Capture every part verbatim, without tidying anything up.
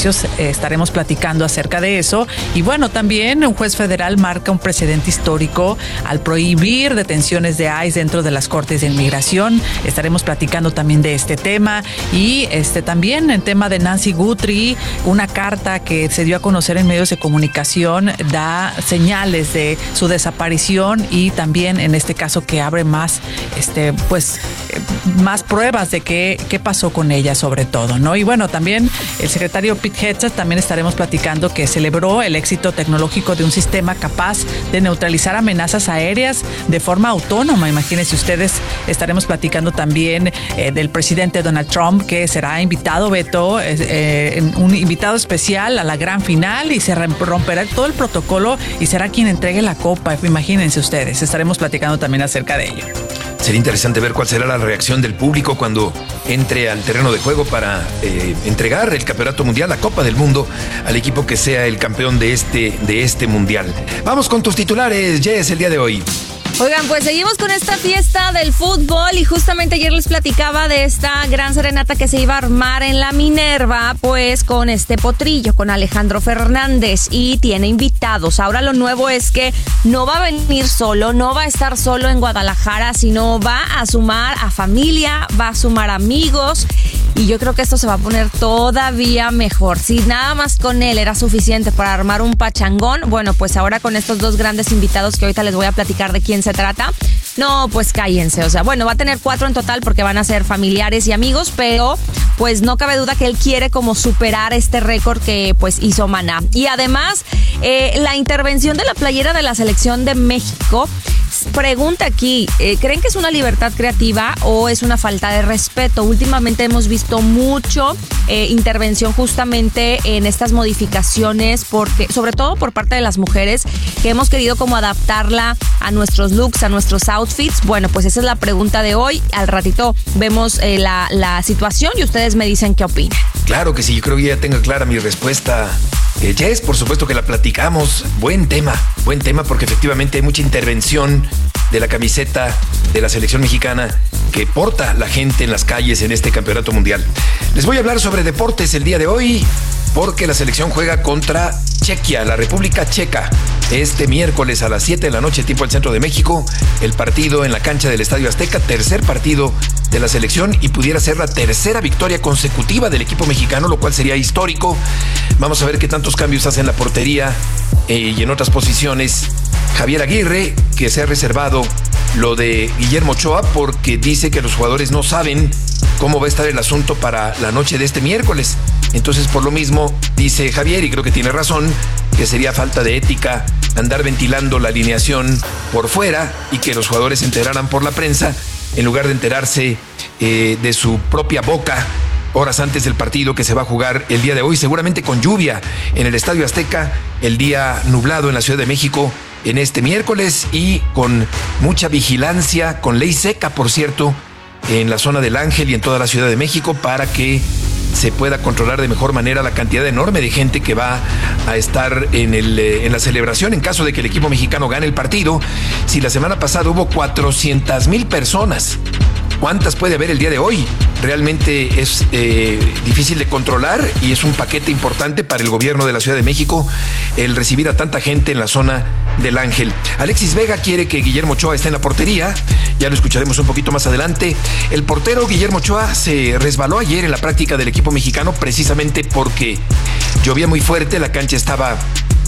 precios. Eh, estaremos platicando acerca de eso. Y bueno, también un juez federal marca un precedente histórico al prohibir detenciones de I C E dentro de las cortes de inmigración. Estaremos platicando también de este tema. Y este también el tema de Nancy Guthrie, una carta que se dio a conocer en medios de comunicación, da señales de su desaparición y también en este caso que abre más, este, pues, más pruebas de qué, qué pasó con ella sobre todo, ¿no? Y bueno, también el secretario Pete Hegseth también estaremos platicando que celebró el éxito tecnológico de un sistema capaz de neutralizar amenazas aéreas de forma autónoma. Imagínense ustedes, estaremos platicando también eh, del presidente Donald Trump, que será invitado, Beto, eh, un invitado especial a la gran final y se romperá todo el protocolo y será quien entregue la copa. Imagínense ustedes, estaremos platicando también acerca de ello. Sería interesante ver cuál será la reacción del público cuando entre al terreno de juego para eh, entregar el campeonato mundial, la Copa del Mundo, al equipo que sea el campeón de este, de este mundial. Vamos con tus titulares, Jess, el día de hoy. Oigan, pues seguimos con esta fiesta del fútbol y justamente ayer les platicaba de esta gran serenata que se iba a armar en la Minerva, pues con este potrillo, con Alejandro Fernández, y tiene invitados. Ahora lo nuevo es que no va a venir solo, no va a estar solo en Guadalajara, sino va a sumar a familia, va a sumar amigos, y yo creo que esto se va a poner todavía mejor. Si nada más con él era suficiente para armar un pachangón, bueno, pues ahora con estos dos grandes invitados que ahorita les voy a platicar de quién se trata, no, pues cállense. O sea, bueno, va a tener cuatro en total porque van a ser familiares y amigos, pero pues no cabe duda que él quiere como superar este récord que pues hizo Maná. Y además, eh, la intervención de la playera de la selección de México. Pregunta aquí, eh, ¿creen que es una libertad creativa o es una falta de respeto? Últimamente hemos visto mucho eh, intervención justamente en estas modificaciones, porque sobre todo por parte de las mujeres, que hemos querido como adaptarla a nuestros looks, a nuestros outfits. Bueno, pues esa es la pregunta de hoy. Al ratito vemos eh, la, la situación y ustedes me dicen qué opinan. Claro que sí, yo creo que ya tengo clara mi respuesta. Eh, Jess, por supuesto que la platicamos. Buen tema, buen tema, porque efectivamente hay mucha intervención de la camiseta de la selección mexicana que porta la gente en las calles en este campeonato mundial. Les voy a hablar sobre deportes el día de hoy, porque la selección juega contra Chequia, la República Checa, este miércoles a las siete de la noche, tiempo del centro de México. El partido en la cancha del Estadio Azteca, tercer partido de la selección y pudiera ser la tercera victoria consecutiva del equipo mexicano, lo cual sería histórico. Vamos a ver qué tantos cambios hace en la portería eh, y en otras posiciones Javier Aguirre, que se ha reservado lo de Guillermo Ochoa porque dice que los jugadores no saben cómo va a estar el asunto para la noche de este miércoles. Entonces, por lo mismo, dice Javier, y creo que tiene razón, que sería falta de ética andar ventilando la alineación por fuera y que los jugadores se enteraran por la prensa en lugar de enterarse eh, de su propia boca horas antes del partido que se va a jugar el día de hoy, seguramente con lluvia en el Estadio Azteca, el día nublado en la Ciudad de México en este miércoles y con mucha vigilancia, con ley seca, por cierto, en la zona del Ángel y en toda la Ciudad de México para que se pueda controlar de mejor manera la cantidad enorme de gente que va a estar en, el, en la celebración en caso de que el equipo mexicano gane el partido. Si la semana pasada hubo cuatrocientas mil personas, ¿cuántas puede haber el día de hoy? Realmente es eh, difícil de controlar y es un paquete importante para el gobierno de la Ciudad de México el recibir a tanta gente en la zona del Ángel. Alexis Vega quiere que Guillermo Ochoa esté en la portería, ya lo escucharemos un poquito más adelante. El portero Guillermo Ochoa se resbaló ayer en la práctica del equipo mexicano precisamente porque llovía muy fuerte, la cancha estaba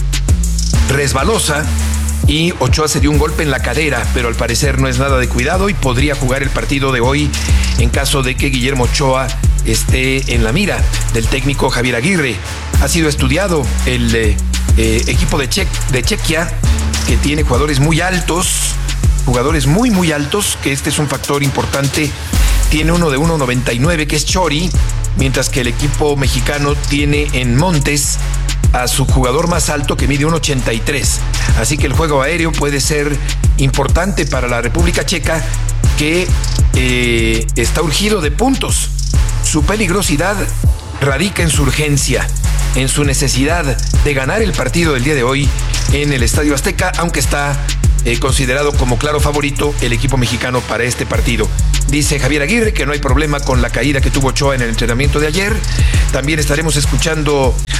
resbalosa y Ochoa se dio un golpe en la cadera, pero al parecer no es nada de cuidado y podría jugar el partido de hoy en caso de que Guillermo Ochoa esté en la mira del técnico Javier Aguirre. Ha sido estudiado el eh, eh, equipo de, che- de Chequia, que tiene jugadores muy altos, jugadores muy muy altos, que este es un factor importante. Tiene uno de uno noventa y nueve, que es Chori, mientras que el equipo mexicano tiene en Montes a su jugador más alto, que mide uno ochenta y tres. Así que el juego aéreo puede ser importante para la República Checa, que eh, está urgido de puntos. Su peligrosidad radica en su urgencia, en su necesidad de ganar el partido del día de hoy en el Estadio Azteca, aunque está eh, considerado como claro favorito el equipo mexicano para este partido. Dice Javier Aguirre que no hay problema con la caída que tuvo Ochoa en el entrenamiento de ayer. También estaremos escuchando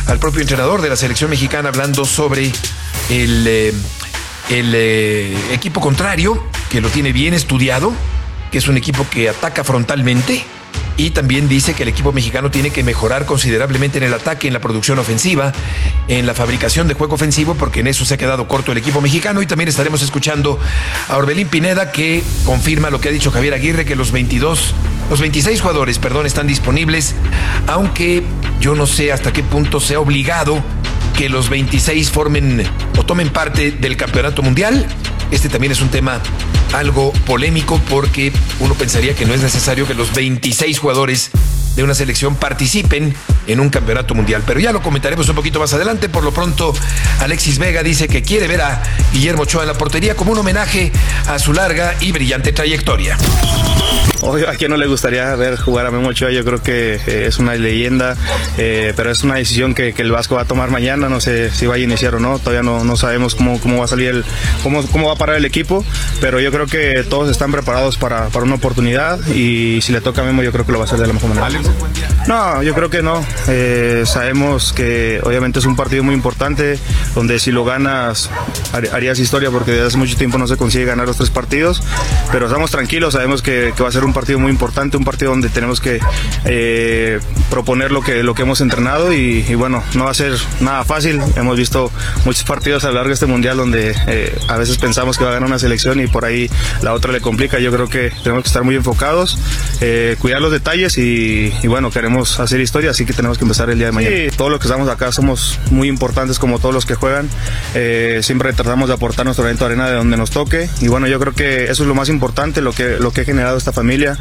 al propio entrenador de la selección mexicana hablando sobre el, eh, el eh, equipo contrario, que lo tiene bien estudiado, que es un equipo que ataca frontalmente, y también dice que el equipo mexicano tiene que mejorar considerablemente en el ataque, en la producción ofensiva, en la fabricación de juego ofensivo, porque en eso se ha quedado corto el equipo mexicano. Y también estaremos escuchando a Orbelín Pineda, que confirma lo que ha dicho Javier Aguirre, que los veintidós, los veintiséis jugadores, perdón, están disponibles, aunque yo no sé hasta qué punto sea obligado que los veintiséis formen o tomen parte del campeonato mundial. Este también es un tema algo polémico, porque uno pensaría que no es necesario que los veintiséis jugadores de una selección participen en un campeonato mundial, pero ya lo comentaremos un poquito más adelante. Por lo pronto, Alexis Vega dice que quiere ver a Guillermo Ochoa en la portería como un homenaje a su larga y brillante trayectoria. Obvio, a quien no le gustaría ver jugar a Memo Ochoa. Yo creo que eh, es una leyenda, eh, pero es una decisión que, que el Vasco va a tomar mañana. No sé si va a iniciar o no, todavía no, no sabemos cómo, cómo va a salir el, cómo, cómo va a parar el equipo, pero yo creo que todos están preparados para, para una oportunidad, y si le toca a Memo yo creo que lo va a hacer de la mejor manera. No, yo creo que no. Eh, sabemos que obviamente es un partido muy importante, donde si lo ganas harías historia, porque desde hace mucho tiempo no se consigue ganar los tres partidos, pero estamos tranquilos, sabemos que, que va a ser un partido muy importante, un partido donde tenemos que eh, proponer lo que, lo que hemos entrenado, y, y bueno, no va a ser nada fácil. Hemos visto muchos partidos a lo largo de este mundial donde eh, a veces pensamos que va a ganar una selección y por ahí la otra le complica. Yo creo que tenemos que estar muy enfocados, eh, cuidar los detalles, y, y bueno, queremos hacer historia, así que tenemos que empezar el día de mañana. Sí, todos los que estamos acá somos muy importantes, como todos los que juegan. Eh, siempre tratamos de aportar nuestro granito de arena de donde nos toque, y bueno, yo creo que eso es lo más importante, lo que, lo que ha generado esta familia.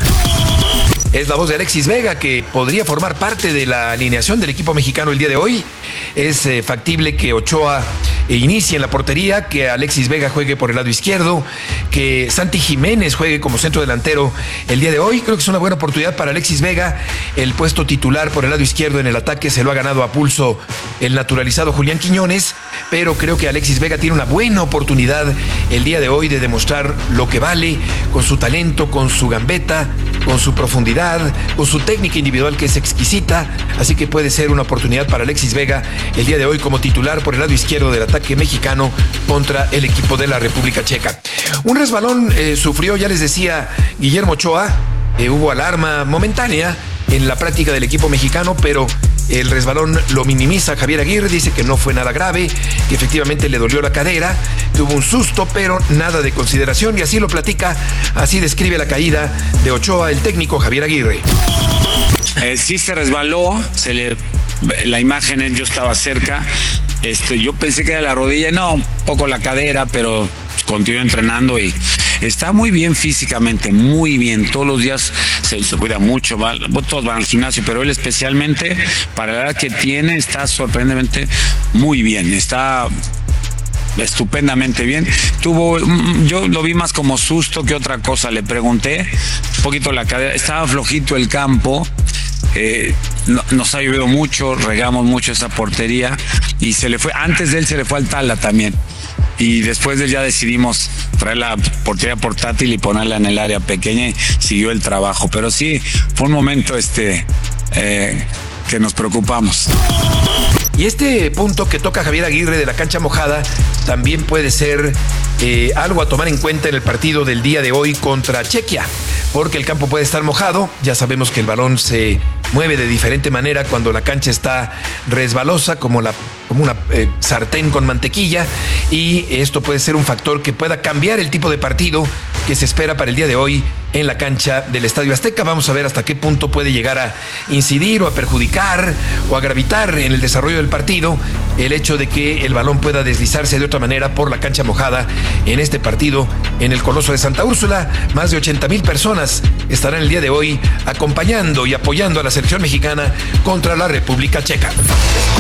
Es la voz de Alexis Vega, que podría formar parte de la alineación del equipo mexicano el día de hoy. Es eh, factible que Ochoa eh, inicie en la portería, que Alexis Vega juegue por el lado izquierdo, que Santi Jiménez juegue como centro delantero el día de hoy. Creo que es una buena oportunidad para Alexis Vega. El puesto titular por el lado izquierdo en el ataque se lo ha ganado a pulso el naturalizado Julián Quiñones, pero creo que Alexis Vega tiene una buena oportunidad el día de hoy de demostrar lo que vale, con su talento, con su gambeta, con su profundidad, con su técnica individual, que es exquisita. Así que puede ser una oportunidad para Alexis Vega el día de hoy como titular por el lado izquierdo del ataque mexicano contra el equipo de la República Checa. Un resbalón eh, sufrió, ya les decía, Guillermo Ochoa. Eh, hubo alarma momentánea en la práctica del equipo mexicano, pero el resbalón lo minimiza Javier Aguirre, dice que no fue nada grave, que efectivamente le dolió la cadera, que hubo un susto, pero nada de consideración, y así lo platica, así describe la caída de Ochoa el técnico Javier Aguirre. Eh, sí se resbaló, se le, la imagen, yo estaba cerca, este, yo pensé que era la rodilla, no, un poco la cadera, pero continuó entrenando y está muy bien físicamente, muy bien. Todos los días se, se cuida mucho, va, todos van al gimnasio, pero él especialmente, para la edad que tiene, está sorprendentemente muy bien. Está estupendamente bien. Tuvo, yo lo vi más como susto que otra cosa. Le pregunté un poquito la cadera, estaba flojito el campo. Eh, no, nos ha llovido mucho, regamos mucho esa portería y se le fue, antes de él se le fue al Tala también. Y después de él ya decidimos traer la portería portátil y ponerla en el área pequeña, y siguió el trabajo. Pero sí, fue un momento este eh, que nos preocupamos. Y este punto que toca Javier Aguirre de la cancha mojada también puede ser eh, algo a tomar en cuenta en el partido del día de hoy contra Chequia, porque el campo puede estar mojado. Ya sabemos que el balón se mueve de diferente manera cuando la cancha está resbalosa, como, la, como una eh, sartén con mantequilla, y esto puede ser un factor que pueda cambiar el tipo de partido que se espera para el día de hoy en la cancha del Estadio Azteca. Vamos a ver hasta qué punto puede llegar a incidir o a perjudicar o a gravitar en el desarrollo del partido el hecho de que el balón pueda deslizarse de otra manera por la cancha mojada en este partido en el Coloso de Santa Úrsula. Más de ochenta mil personas estarán el día de hoy acompañando y apoyando a la selección mexicana contra la República Checa.